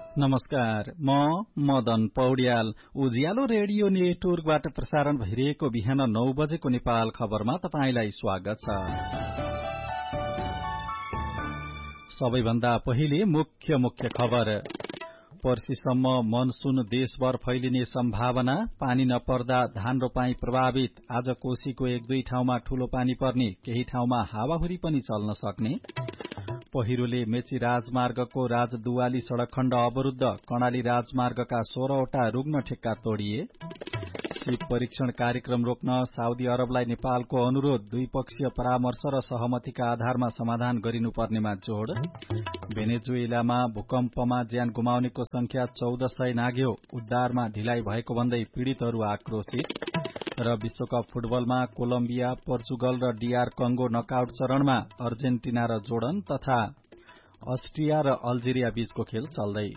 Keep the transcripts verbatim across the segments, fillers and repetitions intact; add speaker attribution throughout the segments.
Speaker 1: नमस्कार, म मदन पौड्याल। उज्यालो रेडियो नेटवर्कबाट प्रसारण भइरहेको बिहान नौ बजेको नेपाल खबरमा तपाईंलाई स्वागत छ। सबैभन्दा पहिले मुख्य मुख्य खबर। पर्सिसम्म मनसून देशभर फैलिने सम्भावना, पानी नपर्दा धान रोपाई प्रभावित। आज कोशीको एक दुई ठाउँमा ठूलो पानी पर्ने, केही ठाउँमा हावाहुरी पनि चल्न सक्ने। पहिरोले मेची राजमार्गको राजदुवाली सड़क खण्ड अवरुद्ध, कर्णाली राजमार्गका सोह्रवटा रुग्ण ठेक्का तोडिए। सीप परीक्षण कार्यक्रम रोक्न साउदी अरबलाई नेपालको अनुरोध, द्विपक्षीय परामर्श र सहमतिका आधारमा समाधान गरिनुपर्नेमा जोड़। भेनेजुएलामा भूकम्पमा ज्यान गुमाउनेको संख्या चौध सय नाग्यो, उद्धारमा ढिलाइ भएको भन्दै पीड़ितहरू आक्रोशित। र विश्वकप फुटबलमा कोलम्बिया, पोर्चुगल र डीआर कंगो नकआउट चरणमा, अर्जेन्टिना र जोर्डन तथा अस्ट्रिया र अल्जेरिया बीचको खेल चल्दै।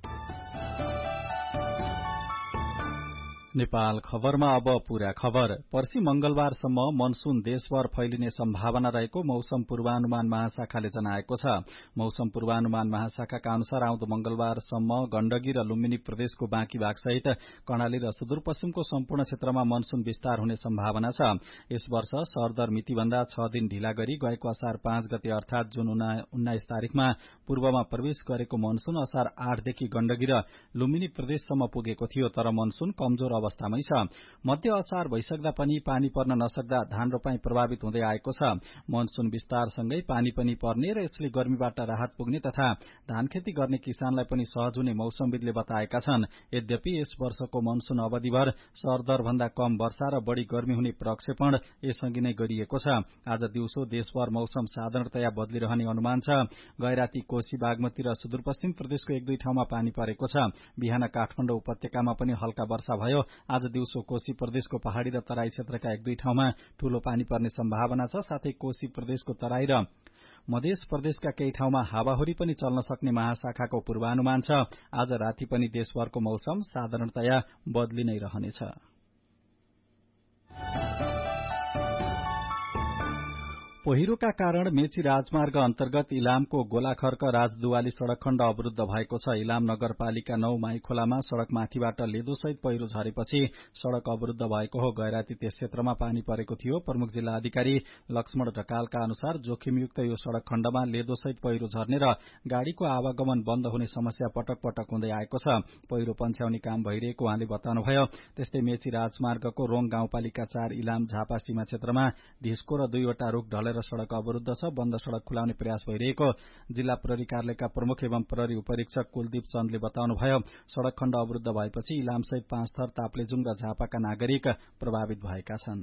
Speaker 1: नेपाल खबरमा अब पूरा खबर। पर्सि मंगलबारसम्म मनसून देशभर फैलिने सम्भावना रहेको मौसम पूर्वानुमान महाशाखाले जनाएको छ। मौसम पूर्वानुमान महाशाखाका अनुसार आउँदो मंगलबारसम्म गण्डकी र लुम्बिनी प्रदेशको बाँकी भागसहित कर्णाली र सुदूरपश्चिमको सम्पूर्ण क्षेत्रमा मनसून विस्तार हुने सम्भावना छ। यस वर्ष सरदर मितिभन्दा छ दिन ढिला गरी गएको असार पाँच गते अर्थात जुन उन्नाइस तारिखमा पूर्वमा प्रवेश गरेको मनसून असार आठदेखि गण्डकी र लुम्बिनी प्रदेशसम्म पुगेको थियो, तर मनसून कमजोर अवस्थामै छ। मध्य असार भइसक्दा पनि पानी पर्न नसक्दा धान रोपाई प्रभावित हुँदै आएको छ। मनसून विस्तारसँगै पानी पनि पर्ने र यसले गर्मीबाट राहत पुग्ने तथा धान खेती गर्ने किसानलाई पनि सहज हुने मौसमविदले बताएका छन्। यद्यपि यस वर्षको मनसून अवधिभर सरदर भन्दा कम वर्षा र बढ़ी गर्मी हुने प्रक्षेपण यसअघि नै गरिएको छ। आज दिउँसो देशभर मौसम साधारणतया बदलिरहने अनुमान छ। गैराती, कोशी, बागमती र सुदूरपश्चिम प्रदेशको एक दुई ठाउँमा पानी परेको छ। बिहान काठमाडौँ उपत्यकामा पनि हल्का वर्षा भयो। आज दिउँसो कोशी प्रदेशको पहाड़ी र तराई क्षेत्रका एक दुई ठाउँमा ठूलो पानी पर्ने सम्भावना छ। साथै कोशी प्रदेशको तराई र मध्य प्रदेशका केही ठाउँमा हावाहुरी पनि चल्न सक्ने महाशाखाको पूर्वानुमान छ। आज राति पनि देशभरको मौसम साधारणतया बदली नै रहनेछ। पहिरोका कारण मेची राजमार्ग अन्तर्गत इलामको गोलाखर्क राजदुवाली सड़क खण्ड अवरुद्ध भएको छ। इलाम नगरपालिका नौ माईखोलामा सड़क माथिबाट लेदोसहित पहिरो झरेपछि सड़क अवरुद्ध भएको हो। गैराती त्यस क्षेत्रमा पानी परेको थियो। प्रमुख जिल्ला अधिकारी लक्ष्मण ढकालका अनुसार जोखिमयुक्त यो सड़क खण्डमा लेदोसहित पहिरो झर्ने र गाड़ीको आवागमन बन्द हुने समस्या पटक पटक हुँदै आएको छ। पहिरो पन्छ्याउने काम भइरहेको उहाँले बताउनुभयो। त्यस्तै मेची राजमार्गको रोङ गाउँपालिका चार इलाम झापा सीमा क्षेत्रमा ढिस्को र दुईवटा रुख ढले सड़क अवरुद्ध छ। बन्द सड़क खुलाउने प्रयास भइरहेको जिल्ला प्रहरी कार्यालयका प्रमुख एवं प्रहरी उपरीक्षक कुलदीप चन्दले बताउनुभयो। सड़क खण्ड अवरुद्ध भएपछि इलामसहित पाँच थर, ताप्लेजुङ र झापाका नागरिक प्रभावित भएका छन्।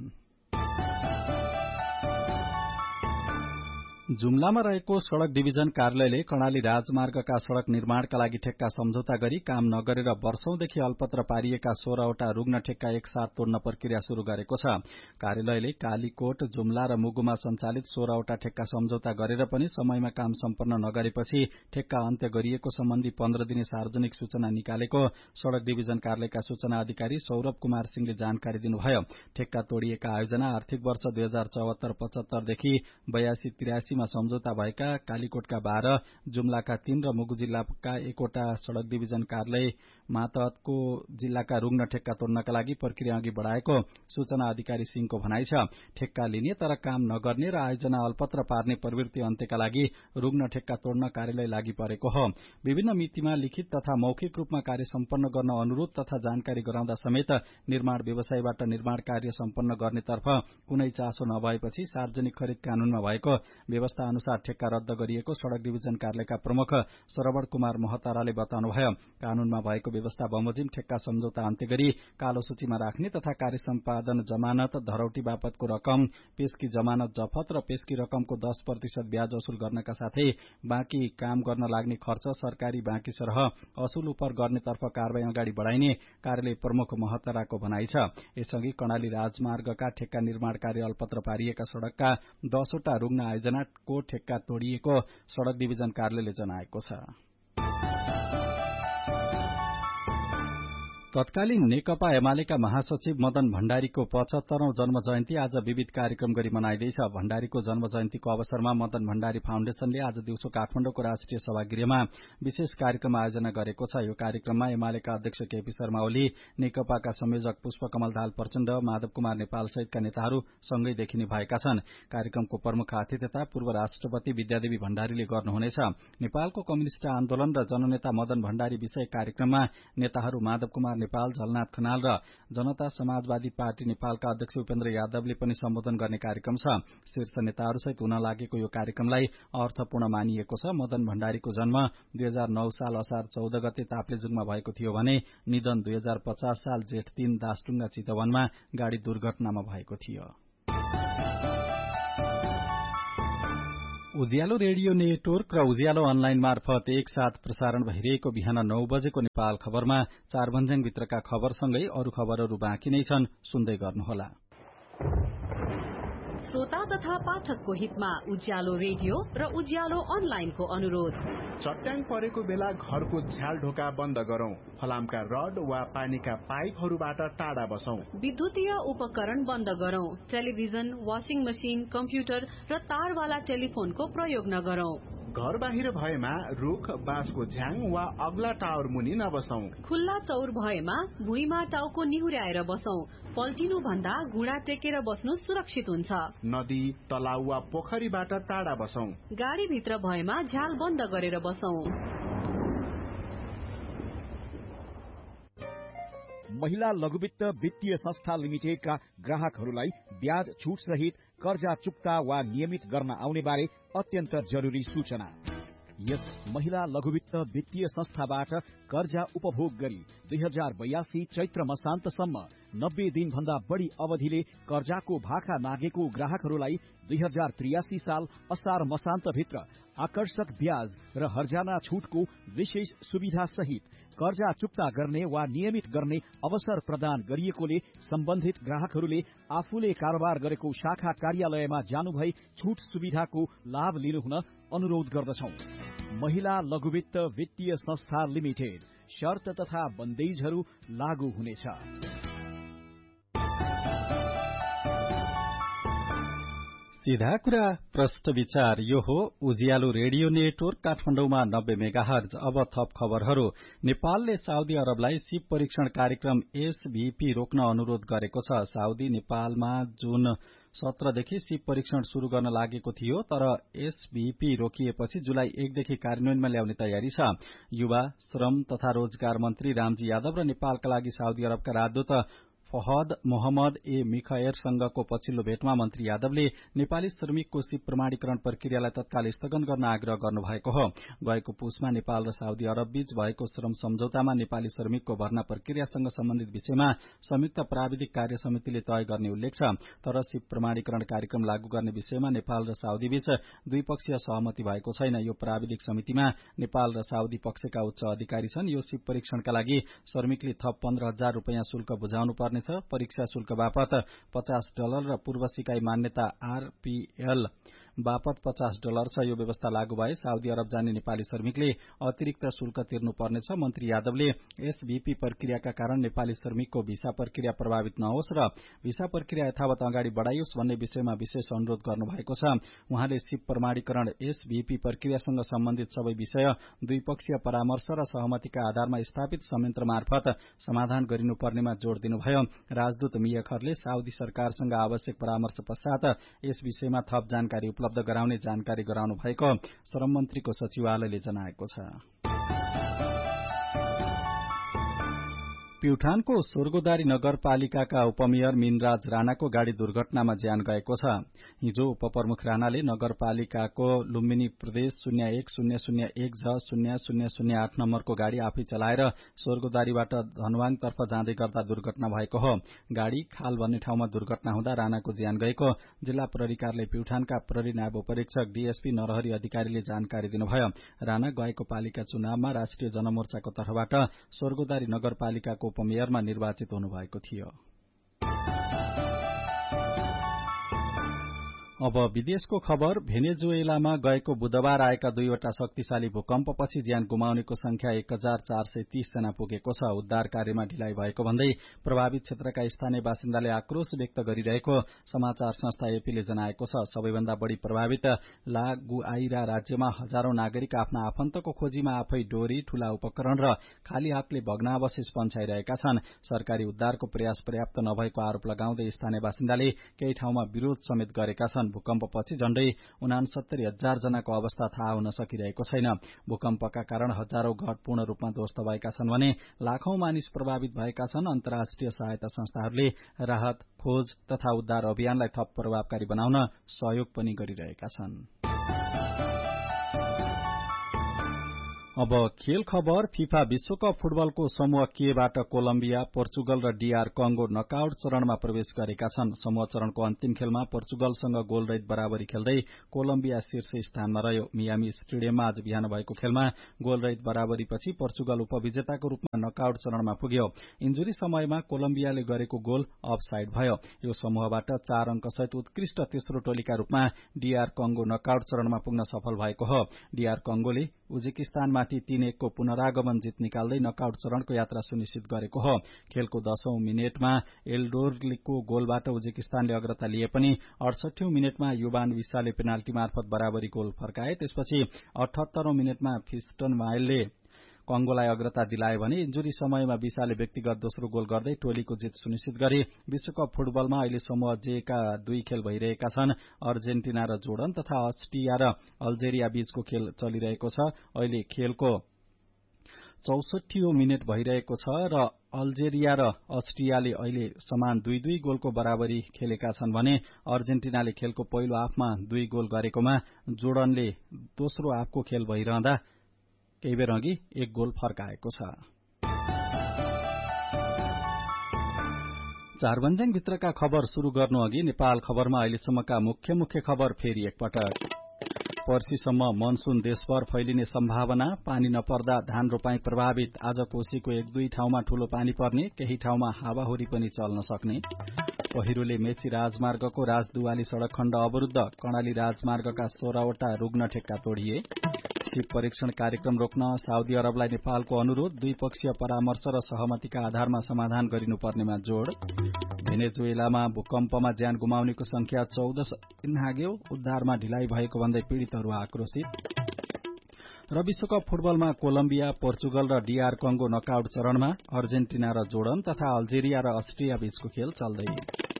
Speaker 1: जुम्लामा रहेको सड़क डिभिजन कार्यालयले कर्णाली राजमार्गका सड़क निर्माणका लागि ठेक्का सम्झौता गरी काम नगरेर वर्षौंदेखि अल्पत्र पारिएका सोह्रवटा रुग्ण ठेक्का एकसाथ तोड्न प्रक्रिया शुरू गरेको छ। कार्यालयले कालीकोट, जुम्ला र मुगुमा सञ्चालित सोह्रवटा ठेक्का सम्झौता गरेर पनि समयमा काम सम्पन्न नगरेपछि ठेक्का अन्त्य गरिएको सम्बन्धी पन्ध्र दिने सार्वजनिक सूचना निकालेको सड़क डिभिजन कार्यालयका सूचना अधिकारी सौरभ कुमार सिंहले जानकारी दिनुभयो। ठेक्का तोडिएका आयोजना आर्थिक वर्ष दुई हजार चौहत्तर पचहत्तरदेखि बयासी तिरासी सम्झौता भएका कालीकोटका बाह्र, जुम्लाका तीन र मुगु जिल्लाका एकवटा सड़क डिभिजन कार्यालय मातहतको जिल्लाका रुग्ण ठेक्का तोड्नका लागि प्रक्रिया अघि बढ़ाएको सूचना अधिकारी सिंहको भनाइ छ। ठेक्का लिने तर काम नगर्ने र आयोजना अल्पत्र पार्ने प्रवृत्ति अन्त्यका लागि रुग्ण ठेक्का तोड्न कार्यालय लागि परेको हो। विभिन्न मितिमा लिखित तथा मौखिक रूपमा कार्य सम्पन्न गर्न अनुरोध तथा जानकारी गराउँदा समेत निर्माण व्यवसायीबाट निर्माण कार्य सम्पन्न गर्नेतर्फ कुनै चासो नभएपछि सार्वजनिक खरिद कानूनमा भएको व्यवस्था अनुसार ठेक्का रद्द गरिएको सड़क डिभिजन कार्यालयका प्रमुख श्रवण कुमार महताराले बताउनुभयो। कानूनमा भएको व्यवस्था बमोजिम ठेक्का सम्झौता अन्त्य गरी कालो सूचीमा राख्ने तथा कार्य सम्पादन जमानत, धरौटी बापतको रकम, पेशकी जमानत जफत र पेशकी रकमको दस प्रतिशत ब्याज असुल गर्नका साथै बाँकी काम गर्न लाग्ने खर्च सरकारी बाँकी सरह असुल उपर गर्नेतर्फ कारवाही अगाडि बढ़ाइने कार्यालय प्रमुख महताराको भनाइ छ। यसअघि कर्णाली राजमार्गका ठेक्का निर्माण कार्य अल्पत्र पारिएका सड़कका दसवटा रुग्ण आयोजनाको ठेक्का तोडिएको सड़क डिभिजन कार्यालयले जनाएको छ। तत्कालीन नेकपा एमालेका महासचिव मदन भण्डारीको पचहत्तरौं जन्म जयन्ती आज विविध कार्यक्रम गरी मनाइँदैछ। भण्डारीको जन्म जयन्तीको अवसरमा मदन भण्डारी फाउन्डेशनले आज दिउँसो काठमाडौँको राष्ट्रिय सभागृहमा विशेष कार्यक्रम आयोजना गरेको छ। यो कार्यक्रममा एमालेका अध्यक्ष केपी शर्मा ओली, नेकपाका संयोजक पुष्पकमल दाहाल प्रचण्ड, माधव कुमार नेपाल सहितका नेताहरू सँगै देखिने भएका छन्। कार्यक्रमको प्रमुख आतिथ्यता पूर्व राष्ट्रपति विद्यादेवी भण्डारीले गर्नुहुनेछ। नेपालको कम्युनिष्ट आन्दोलन र जननेता मदन भण्डारी विषय कार्यक्रममा नेताहरू माधव कुमार नेपाल, झलनाथ खनाल र जनता समाजवादी पार्टी नेपालका अध्यक्ष उपेन्द्र यादवले पनि सम्बोधन गर्ने कार्यक्रम छ। शीर्ष नेताहरूसहित हुन लागेको यो कार्यक्रमलाई अर्थपूर्ण मानिएको छ। मदन भण्डारीको जन्म दुई हजार नौ साल असार चौध गते ताप्लेजुङमा भएको थियो भने निधन दुई हजार पचास साल जेठ तीन दासटुङ्गा चितवनमा गाड़ी दुर्घटनामा भएको थियो। उज्यालो रेडियो नेटवर्क र उज्यालो अनलाइन मार्फत एकसाथ प्रसारण भइरहेको बिहान नौ बजेको नेपाल खबरमा चार भन्ज्याङभित्रका खबरसँगै अरू खबरहरू बाँकी नै छन्, सुन्दै गर्नुहोला।
Speaker 2: श्रोता तथा पाठकको हितमा उज्यालो रेडियो र उज्यालो अनलाइनको अनुरोध।
Speaker 3: चट्याङ परेको बेला घरको झ्याल ढोका बन्द गरौं। फलामका रड वा पानीका पाइपहरूबाट टाढा बसौं।
Speaker 2: विद्युतीय उपकरण बन्द गरौं। टेलिभिजन, वाशिङ मशिन, कम्प्युटर र तारवाला टेलिफोनको प्रयोग नगरौं।
Speaker 3: घर बाहिर भएमा रुख, बाँसको झ्याङ वा अग्ला टावर मुनि नबसौं।
Speaker 2: खुल्ला चौर भएमा भुइँमा टाउको निहुर्याएर बसौं। पल्टिनु भन्दा घुँडा टेकेर बस्नु सुरक्षित हुन्छ।
Speaker 3: नदी, तलाउ वा पोखरीबाट टाढा बसौं।
Speaker 2: गाडी भित्र भएमा झ्याल बन्द गरेर बसौं।
Speaker 4: महिला लघुवित्त वित्तीय संस्था लिमिटेडका ग्राहकहरूलाई ब्याज छुट सहित कर्जा चुक्ता वा नियमित गर्न आउने बारे अत्यन्त जरुरी सूचना। यस महिला लघुवित्त वित्तीय संस्थाबाट कर्जा उपभोग गरी दुई हजार बयासी चैत्र मसान्तसम्म नब्बे दिन भन्दा बढ़ी अवधिले कर्जाको भाका नागेको ग्राहकहरूलाई दुई हजार त्रियासी साल असार मसान्तभित्र आकर्षक ब्याज र हर्जाना छुटको विशेष सुविधा सहित कर्जा चुक्ता गर्ने वा नियमित गर्ने अवसर प्रदान गरिएकोले सम्बन्धित ग्राहकहरूले आफूले कारोबार गरेको शाखा कार्यालयमा जानुभई छुट सुविधाको लाभ लिनुहुन अनुरोध गर्दछौं। महिला लघुवित्त वित्तीय संस्था लिमिटेड। शर्त तथा बन्देजहरू लागू हुनेछ।
Speaker 1: सीधा कुरा प्रश्न विचार। यो हो उज्यालो रेडियो नेटवर्क काठमाडौँमा नब्बे मेगाहर्ज। अब थप खबरहरू। नेपालले साउदी अरबलाई सीप परीक्षण कार्यक्रम एसभीपी रोक्न अनुरोध गरेको छ। साउदी नेपालमा जुन सत्रदेखि सीप परीक्षण शुरू गर्न लागेको थियो, तर एसभीपी रोकिएपछि जुलाई एकदेखि कार्यान्वयनमा ल्याउने तयारी छ। युवा, श्रम तथा रोजगार मन्त्री रामजी यादव र नेपालका लागि साउदी अरबका राजदूत फहद मोहम्मद ए मिखयरसँगको पछिल्लो भेटमा मन्त्री यादवले नेपाली श्रमिकको सीप प्रमाणीकरण प्रक्रियालाई तत्काल स्थगन गर्न आग्रह गर्नुभएको हो। गएको पुसमा नेपाल र साउदी अरब बीच भएको श्रम सम्झौतामा नेपाली श्रमिकको भर्ना प्रक्रियासँग सम्बन्धित विषयमा संयुक्त प्राविधिक कार्य समितिले तय गर्ने उल्लेख छ। तर सीप प्रमाणीकरण कार्यक्रम लागू गर्ने विषयमा नेपाल र साउदी बीच द्विपक्षीय सहमति भएको छैन। यो प्राविधिक समितिमा नेपाल र साउदी पक्षका उच्च अधिकारी छन्। यो सीप परीक्षणका लागि श्रमिकले थप पन्ध्र हजार रूपियाँ शुल्क बुझाउनु पर्ने छ। परीक्षा शुल्क बापत पचास डलर र पूर्व सिकाई मान्यता आरपीएल बापत पचास डलर छ। यो व्यवस्था लागू भए साउदी अरब जाने नेपाली श्रमिकले अतिरिक्त शुल्क तिर्नुपर्नेछ। मन्त्री यादवले एसभीपी प्रक्रियाका कारण नेपाली श्रमिकको भिसा प्रक्रिया प्रभावित नहोस् र भिसा प्रक्रिया यथावत अगाडि बढ़ाइयोस् भन्ने विषयमा विशेष अनुरोध गर्नुभएको छ। उहाँले सीप प्रमाणीकरण एसभीपी प्रक्रियासँग सम्बन्धित सबै विषय द्विपक्षीय परामर्श र सहमतिका आधारमा स्थापित संयन्त्र मार्फत समाधान गरिनुपर्नेमा जोड़ दिनुभयो। राजदूत मियाखरले साउदी सरकारसँग आवश्यक परामर्श पश्चात यस विषयमा थप जानकारी उपलब्ध गराउने जानकारी गराउनु भएको श्रम मन्त्रीको सचिवालयले जनाएको छ। प्युठानको स्वर्गोदारी नगरपालिकाका उपमेयर मिनराज राणाको गाड़ी दुर्घटनामा ज्यान गएको छ। हिजो उपप्रमुख राणाले नगरपालिकाको लुम्बिनी प्रदेश शून्य एक शून्य शून्य एक झ शून्य शून्य शून्य आठ नम्बरको गाड़ी आफै चलाएर स्वर्गोदारीबाट धनवाङतर्फ जाँदै गर्दा दुर्घटना भएको हो। गाड़ी खाल भन्ने ठाउँमा दुर्घटना हुँदा राणाको ज्यान गएको जिल्ला प्रहरी कार्यालय प्युठानका प्रहरी नायब उपरीक्षक डीएसपी नरहरी अधिकारीले जानकारी दिनुभयो। राणा गएको पालिका चुनावमा राष्ट्रिय जनमोर्चाको तर्फबाट स्वर्गोदारी नगरपालिकाको उपमेयरमा निर्वाचित हुनुभएको थियो। अब विदेशको खबर। भेनेजुएलामा गएको बुधबार आएका दुईवटा शक्तिशाली भूकम्पपछि ज्यान गुमाउनेको संख्या एक हजार चार सय तीस जना पुगेको छ। उद्धार कार्यमा ढिलाइ भएको भन्दै प्रभावित क्षेत्रका स्थानीय बासिन्दाले आक्रोश व्यक्त गरिरहेको समाचार संस्था एपीले जनाएको छ। सबैभन्दा बढ़ी प्रभावित ला गुआइरा राज्यमा हजारौं नागरिक आफ्ना आफन्तको खोजीमा आफै डोरी, ठूला उपकरण र खाली हातले भग्नावशेष पन्छाइरहेका छन्। सरकारी उद्धारको प्रयास पर्याप्त नभएको आरोप लगाउँदै स्थानीय बासिन्दाले केही ठाउँमा विरोध समेत गरेका छन्। भूकम्पपछि झण्डै उनासत्तरी हजार जनाको अवस्था थाहा हुन सकिरहेको छैन। भूकम्पका कारण हजारौं घर पूर्ण रूपमा ध्वस्त भएका छन् भने लाखौं मानिस प्रभावित भएका छन्। अन्तर्राष्ट्रिय सहायता संस्थाहरूले राहत, खोज तथा उद्धार अभियानलाई थप प्रभावकारी बनाउन सहयोग पनि गरिरहेका छन्। अब खेल खबर। फिफा विश्वकप फुटबलको समूह केबाट कोलम्बिया, पोर्चुगल र डीआर कंगो नकआउट चरणमा प्रवेश गरेका छन्। समूह चरणको अन्तिम खेलमा पोर्चुगलसँग गोलरहित बराबरी खेल्दै कोलम्बिया शीर्ष स्थानमा रह्यो। मियामी स्टेडियममा आज बिहान भएको खेलमा गोलरहित बराबरीपछि पोर्चुगल उपविजेताको रूपमा नकआउट चरणमा पुग्यो। इन्जुरी समयमा कोलम्बियाले गरेको गोल अफसाइड भयो। यो समूहबाट चार अंकसहित उत्कृष्ट तेस्रो टोलीका रूपमा डीआर कंगो नकआउट चरणमा पुग्न सफल भएको हो। डीआर कंगोले उज्बेकिस्तानमाथि तीन एक को पुनरागमन जित निकाल्दै नकआउट चरणको यात्रा सुनिश्चित गरेको हो। खेलको दशौं मिनेटमा एल्डोरको गोलबाट उज्बेकिस्तानले अग्रता लिए पनि अडसठीौं मिनेटमा युवान विसाले पेनाल्टी मार्फत बराबरी गोल फर्काए। त्यसपछि अठहत्तरौं मिनेटमा फिस्टन माइलले कंगोलाई अग्रता दिलाए भने इन्जुरी समयमा विसाले व्यक्तिगत दोस्रो गोल गर्दै टोलीको जित सुनिश्चित गरे। विश्वकप फुटबलमा अहिले समूह जे का दुई खेल भइरहेका छन्। अर्जेन्टिना र जोर्डन तथा अस्ट्रिया र अल्जेरिया बीचको खेल चलिरहेको छ। अहिले खेलको चौसठीौं मिनेट भइरहेको छ र अल्जेरिया र अस्ट्रियाले अहिले समान दुई दुई गोलको बराबरी खेलेका छन् भने अर्जेन्टिनाले खेलको पहिलो हाफमा दुई गोल गरेकोमा जोर्डनले दोस्रो हाफको खेल भइरहँदा केही बेर अघि एक गोल फर्काएको छ। झारबन्ज्याङ भित्रका खबर शुरू गर्नु अघि नेपाल खबरमा अहिलेसम्मका मुख्य मुख्य खबर फेरि एकपटक। पर्सीसम्म मनसून देशभर फैलिने सम्भावना। पानी नपर्दा धान रोपाई प्रभावित। आज कोशीको एक दुई ठाउँमा ठूलो पानी पर्ने, केही ठाउँमा हावाहुरी पनि चल्न सक्ने। पहिरोले मेची राजमार्गको राजदुवाली सड़क खण्ड अवरूद्ध। कर्णाली राजमार्गका सोह्रवटा रुग्ण ठेक्का तोडिए। सीप परीक्षण कार्यक्रम रोक्न साउदी अरबलाई नेपालको अनुरोध। द्विपक्षीय परामर्श र सहमतिका आधारमा समाधान गरिनुपर्नेमा जोड़। भेनेजुएलामा भूकम्पमा ज्यान गुमाउनेको संख्या चौध सय नाग्यो। उद्धारमा ढिलाइ भएको भन्दै पीड़ितहरू आक्रोशित। र विश्वकप फुटबलमा कोलम्बिया, पोर्चुगल र डीआर कंगो नकआउट चरणमा। अर्जेन्टिना र जोर्डन तथा अल्जेरिया र अस्ट्रिया बीचको खेल चल्दै।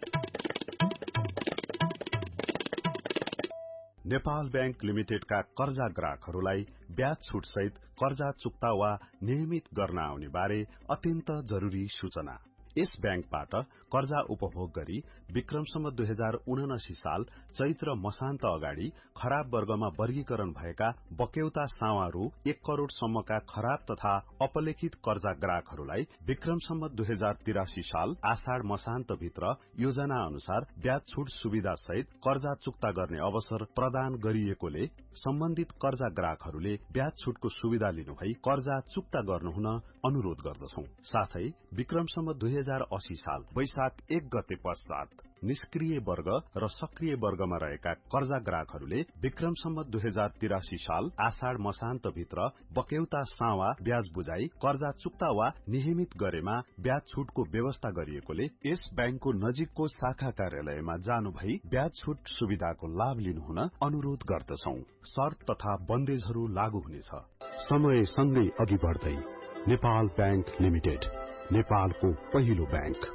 Speaker 5: नेपाल बैंक लिमिटेडका कर्जा ग्राहकहरूलाई ब्याज छुट सहित कर्जा चुक्ता वा नियमित गर्न आउने बारे अत्यन्त जरूरी सूचना। यस बैंकबाट कर्जा उपभोग गरी विक्रमसम्म दुई हजार उनासी साल चैत्र मसान्त अगाडि खराब वर्गमा वर्गीकरण भएका बक्यौता सावा रु एक करोड़ सम्मका खराब तथा अपलेखित कर्जा ग्राहकहरूलाई विक्रमसम्म दुई हजार तिरासी साल आषाढ़ मसान्त भित्र योजना अनुसार ब्याज छुट सुविधा सहित कर्जा चुक्ता गर्ने अवसर प्रदान गरिएकोले सम्बन्धित कर्जा ग्राहकहरूले ब्याज छुटको सुविधा लिनुभई कर्जा चुक्ता गर्नुहुन अनुरोध गर्दछौं। साथै विक्रमसम्म दुई हजार अस्सी साल वैशाख एक गते पश्चात निष्क्रिय वर्ग र सक्रिय वर्गमा रहेका कर्जा ग्राहकहरूले विक्रमसम्म दुई हजार तिरासी साल आषाढ़ मसान्त भित्र बक्यौता सावा ब्याज बुझाई कर्जा चुक्ता वा नियमित गरेमा ब्याज छुटको व्यवस्था गरिएकोले यस बैंकको नजिकको शाखा कार्यालयमा जानु भई ब्याज छुट सुविधाको लाभ लिनुहुन अनुरोध गर्दछौं। शर्त तथा बन्देजहरू लागू हुनेछ। समय सँगै अघि बढ्दै नेपाल बैंक लिमिटेड, नेपालको पहिलो bank.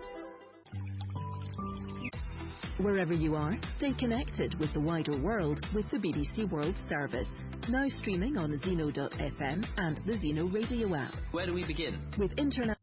Speaker 6: Wherever you are, stay connected with the wider world with the B B C World Service. Now streaming on Zeno dot f m and the Zeno radio app.
Speaker 7: Where do we begin?
Speaker 6: With internet.